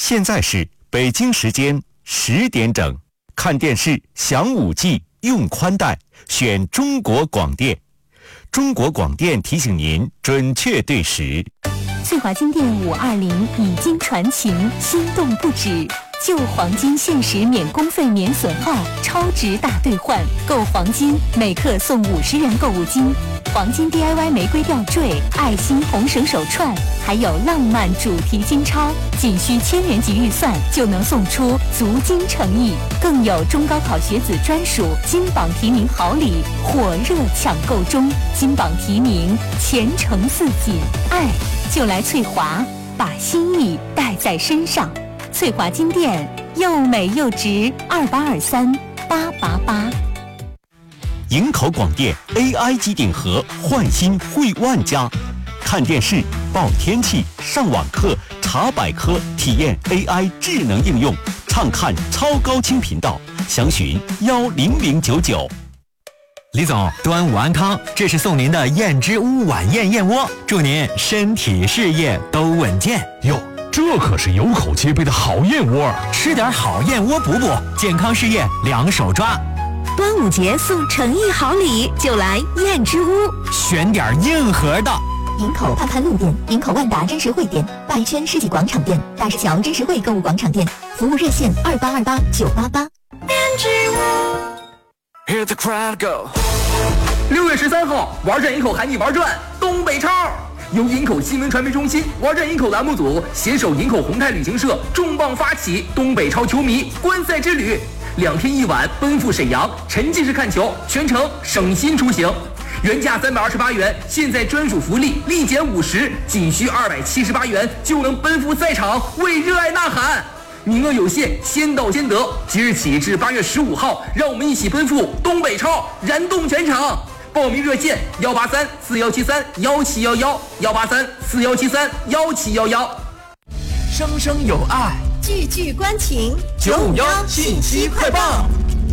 现在是北京时间10点整，看电视享5G，用宽带，选中国广电。中国广电提醒您准确对时。 翠华金店520已经传情，心动不止。旧黄金限时免工费免损耗，超值大兑换，购黄金每克送50元购物金，黄金 DIY 玫瑰吊坠、爱心红绳手串，还有浪漫主题金钞，仅需1000元级预算就能送出足金诚意，更有中高考学子专属金榜题名好礼，火热抢购中，金榜题名，前程似锦，爱就来翠华，把心意带在身上。翠华金店又美又值，28238888。 营口广电 AI 机顶盒焕新会万家，看电视、报天气、上网课、查百科，体验 AI 智能应用，畅看超高清频道，详询10099。 李总，端午安康，这是送您的燕之屋晚宴燕窝，祝您身体事业都稳健哟。这可是有口皆碑的好燕窝， 吃点好燕窝补补，健康事业两手抓。 端午节送诚意好礼，就来燕之屋， 选点硬核的。 营口盼盼路店、营口万达真实汇店、大一圈世纪广场店、大石桥真实汇购物广场店，服务热线2828-988。 燕之屋。 Hear the crowd go。6月13号，玩转营口喊你玩转东北超。由营口新闻传媒中心、玩转营口栏目组携手营口宏泰旅行社重磅发起东北超球迷观赛之旅，2天1晚奔赴沈阳，沉浸式看球，全程省心出行。原价328元，现在专属福利立减50，仅需278元就能奔赴赛场，为热爱呐喊。名额有限，先到先得。即日起至8月15号，让我们一起奔赴东北超，燃动全场。报名热线183-4173-1711，183-4173-1711。 生生有爱， 句句关情 951信息快报。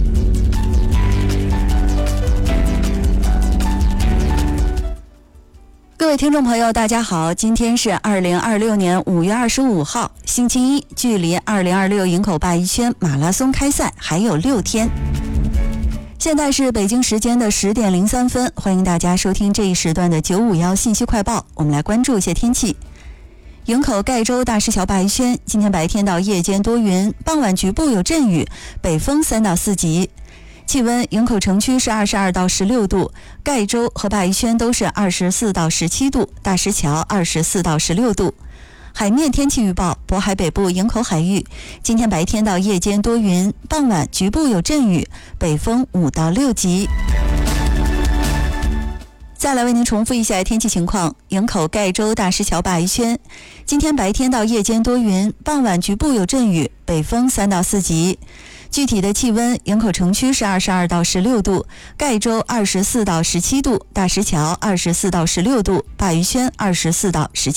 各位听众朋友大家好，今天是2026年5月25号星期一，距离2026营口鲅鱼圈马拉松开赛还有6天。现在是北京时间的10点03分，欢迎大家收听这一时段的951信息快报。我们来关注一些天气。营口盖州大石桥鲅鱼圈今天白天到夜间多云，傍晚局部有阵雨，北风3到4级。气温，营口城区是22到16度，盖州和鲅鱼圈都是24到17度，大石桥24到16度。海面天气预报，渤海北部营口海域今天白天到夜间多云，傍晚局部有阵雨，北风5到6级。再来为您重复一下天气情况。营口盖州大石桥鲅鱼圈今天白天到夜间多云，傍晚局部有阵雨，北风3到4级。具体的气温，营口城区是22到16度，盖州24到17度，大石桥24到16度，鲅鱼圈24到17度。